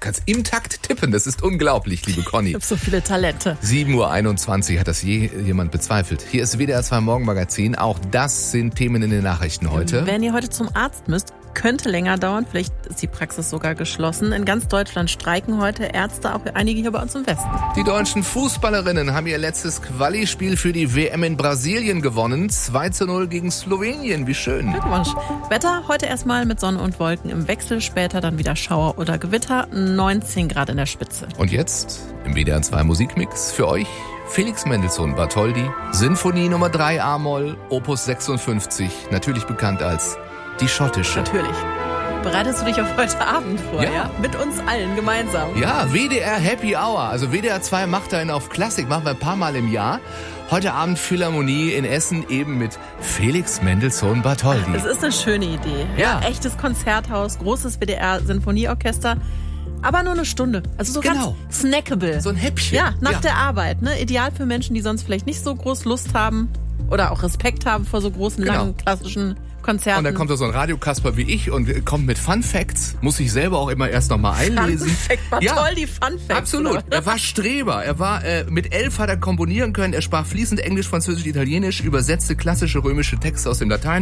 kannst im Takt tippen. Das ist unglaublich, liebe Conny. Ich habe so viele Talente. 7:21 Uhr, hat das je jemand bezweifelt. Hier ist WDR 2 Morgenmagazin. Auch das sind Themen in den Nachrichten heute. Wenn ihr heute zum Arzt müsst, könnte länger dauern. Vielleicht ist die Praxis sogar geschlossen. In ganz Deutschland streiken heute Ärzte, auch einige hier bei uns im Westen. Die deutschen Fußballerinnen haben ihr letztes Quali-Spiel für die WM in Brasilien gewonnen. 2:0 gegen Slowenien. Wie schön. Glückwunsch. Wetter heute erstmal mit Sonne und Wolken im Wechsel, später dann wieder Schauer oder Gewitter. 19 Grad in der Spitze. Und jetzt im WDR 2 Musikmix für euch Felix Mendelssohn Bartholdy, Sinfonie Nummer 3 A-Moll, Opus 56, natürlich bekannt als Die Schottische. Natürlich. Bereitest du dich auf heute Abend vor, Ja. Mit uns allen gemeinsam. Ja, WDR Happy Hour. Also WDR 2 macht einen auf Klassik, machen wir ein paar Mal im Jahr. Heute Abend Philharmonie in Essen eben mit Felix Mendelssohn Bartholdy. Es ist eine schöne Idee. Ja. Echtes Konzerthaus, großes WDR-Sinfonieorchester. Aber nur eine Stunde. Also so Genau. ganz snackable. So ein Häppchen. Ja, nach der Arbeit. Ne? Ideal für Menschen, die sonst vielleicht nicht so groß Lust haben oder auch Respekt haben vor so großen, Genau. langen, klassischen Konzerten. Und dann kommt da so ein Radiokasper wie ich und kommt mit Fun Facts. Muss ich selber auch immer erst nochmal einlesen. Fun Fact, Bartholdy, Fun Facts. Absolut. Er war Streber. Er war mit 11 hat er komponieren können. Er sprach fließend Englisch, Französisch, Italienisch, übersetzte klassische römische Texte aus dem Latein.